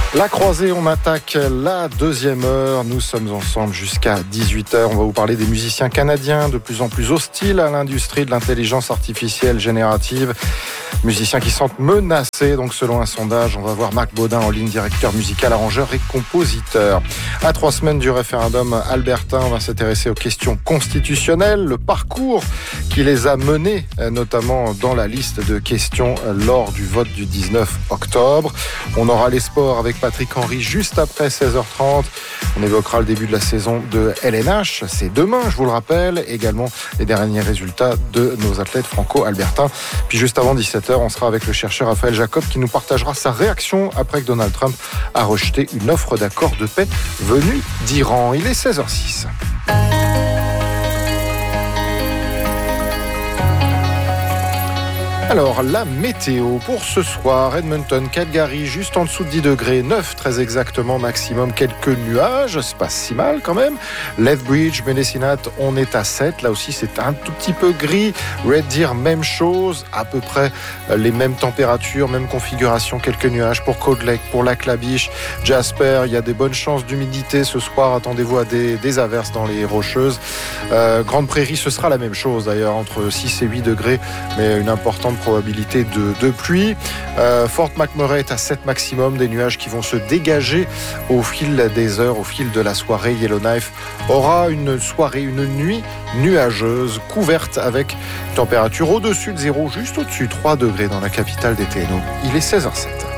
La croisée, on attaque la deuxième heure. Nous sommes ensemble jusqu'à 18h. On va vous parler des musiciens canadiens de plus en plus hostiles à l'industrie de l'intelligence artificielle générative. Musiciens qui sentent menacés, donc selon un sondage. On va voir Marc Baudin en ligne, directeur musical, arrangeur et compositeur. À 3 semaines du référendum albertain, on va s'intéresser aux questions constitutionnelles, le parcours qui les a menées, notamment dans la liste de questions lors du vote du 19 octobre. On aura les sports avec Patrick Henry juste après 16h30. On évoquera le début de la saison de LNH. C'est demain, je vous le rappelle. Également les derniers résultats de nos athlètes franco-albertains. Puis juste avant 17h, on sera avec le chercheur Raphaël Jacob qui nous partagera sa réaction après que Donald Trump a rejeté une offre d'accord de paix venue d'Iran. Il est 16h06. Alors, la météo pour ce soir, Edmonton, Calgary, juste en dessous de 10 degrés, 9 très exactement, maximum quelques nuages, c'est pas si mal quand même. Lethbridge, Medicine Hat, on est à 7, là aussi c'est un tout petit peu gris. Red Deer, même chose, à peu près les mêmes températures, même configuration, quelques nuages pour Cold Lake, pour Lac La Biche, Jasper, il y a des bonnes chances d'humidité ce soir, attendez-vous à des averses dans les Rocheuses. Grande Prairie, ce sera la même chose d'ailleurs, entre 6 et 8 degrés, mais une importante probabilité de pluie. Fort McMurray est à 7 maximum, des nuages qui vont se dégager au fil des heures, au fil de la soirée. Yellowknife aura une soirée, une nuit nuageuse, couverte avec température au-dessus de 0, juste au-dessus, 3 degrés dans la capitale des TNO. Il est 16h07.